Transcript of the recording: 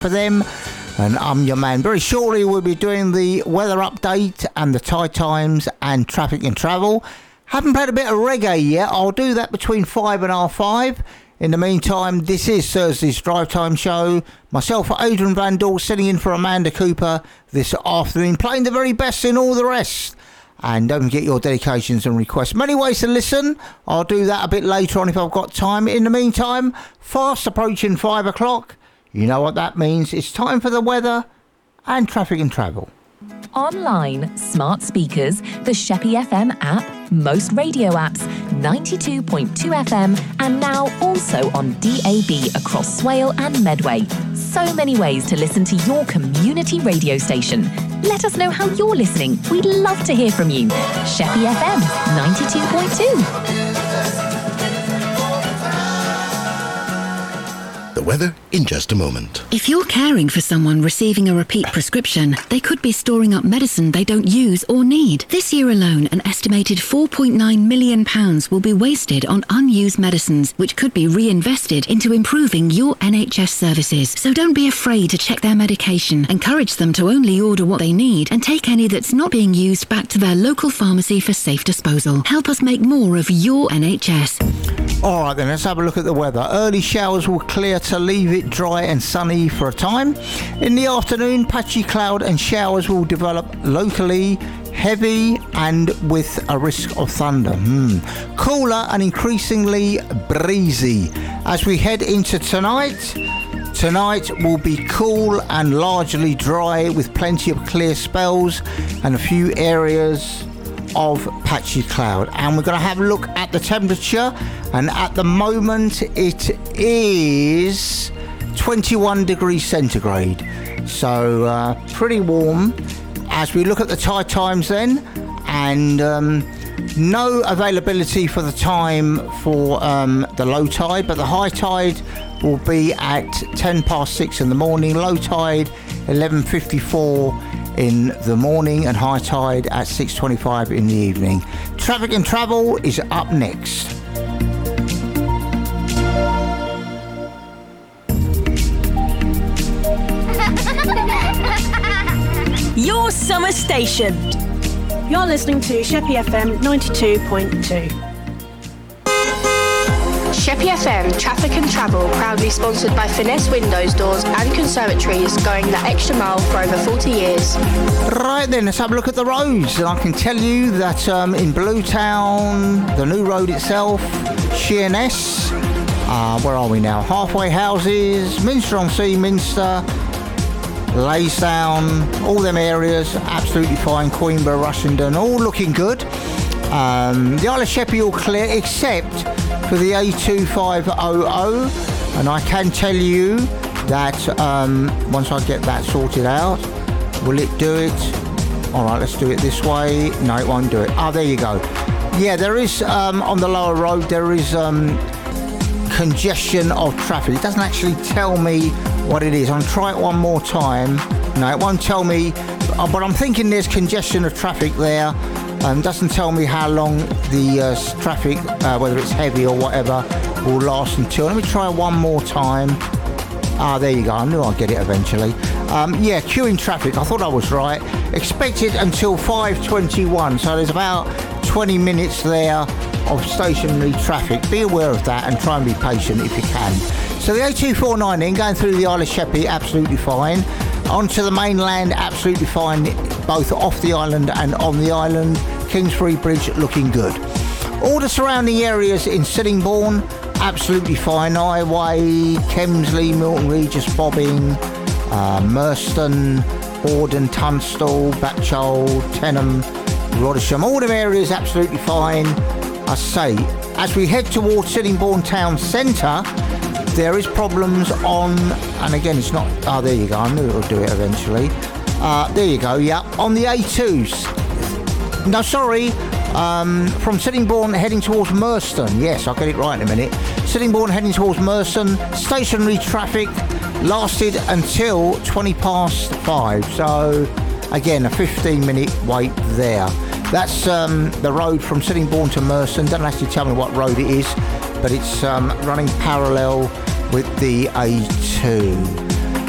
for them. And I'm your man. Very shortly we'll be doing the weather update and the tide times and traffic and travel. Haven't played a bit of reggae yet. I'll do that between 5 and half 5. In the meantime, this is Thursday's Drive Time Show. Myself, Adrian Van Dal, sitting in for Amanda Cooper this afternoon, playing the very best in all the rest. And don't forget your dedications and requests. Many ways to listen. I'll do that a bit later on if I've got time. In the meantime, fast approaching 5 o'clock. You know what that means. It's time for the weather and traffic and travel. Online, smart speakers, the Sheppy FM app, most radio apps, 92.2 FM, and now also on DAB across Swale and Medway. So many ways to listen to your community radio station. Let us know how you're listening. We'd love to hear from you. Sheppy FM 92.2. The weather in just a moment. If you're caring for someone receiving a repeat prescription, they could be storing up medicine they don't use or need. This year alone, an estimated £4.9 million will be wasted on unused medicines, which could be reinvested into improving your NHS services. So don't be afraid to check their medication. Encourage them to only order what they need and take any that's not being used back to their local pharmacy for safe disposal. Help us make more of your NHS. All right then, let's have a look at the weather. Early showers will clear to leave it dry and sunny for a time. In the afternoon, patchy cloud and showers will develop locally, heavy and with a risk of thunder. Cooler and increasingly breezy. As we head into tonight will be cool and largely dry with plenty of clear spells and a few areas of patchy cloud. And we're going to have a look at the temperature, and at the moment it is 21 degrees centigrade, so pretty warm. As we look at the tide times then, and no availability for the time for the low tide, but the high tide will be at 10 past 6 in the morning, low tide 11:54 in the morning, and high tide at 6:25 in the evening. Traffic and travel is up next. Your summer station. You're listening to Sheppy FM 92.2. Sheppy FM Traffic and Travel, proudly sponsored by Finesse Windows, Doors and Conservatories, going the extra mile for over 40 years. Right then, let's have a look at the roads. And I can tell you that in Bluetown, the new road itself, Sheerness, where are we now? Halfway Houses, Minster-on-Sea, Minster, Laysdown, all them areas, absolutely fine. Coimbra, Rushenden, all looking good. The Isle of Sheppey all clear, except for the A2500, and I can tell you that once I get that sorted out, will it do it? All right, let's do it this way. No, it won't do it. There you go. Yeah, there is on the lower road, there is congestion of traffic. It doesn't actually tell me what it is. I'll try it one more time. No, it won't tell me, but I'm thinking there's congestion of traffic there. Doesn't tell me how long the traffic, whether it's heavy or whatever, will last until. Let me try one more time. There you go. I knew I'd get it eventually. Yeah, queuing traffic. I thought I was right. Expected until 5:21. So there's about 20 minutes there of stationary traffic. Be aware of that and try and be patient if you can. So the A249 going through the Isle of Sheppey, absolutely fine. Onto the mainland, absolutely fine, both off the island and on the island. Kingsbury Bridge looking good. All the surrounding areas in Sittingbourne, absolutely fine. Highway, Kemsley, Milton Regis, Bobbing, Merston, Borden, Tunstall, Bacchol, Tenham, Rodisham, all them areas absolutely fine. I say, as we head towards Sittingbourne town centre, there is problems on, and again it's not, there you go, I knew it'll do it eventually. There you go, yeah, on the A2s. No, sorry, from Sittingbourne heading towards Merston. Yes, I'll get it right in a minute. Sittingbourne heading towards Merston, stationary traffic lasted until 20 past 5. So, again, a 15-minute wait there. That's the road from Sittingbourne to Merston. Don't actually tell me what road it is, but it's running parallel with the A2.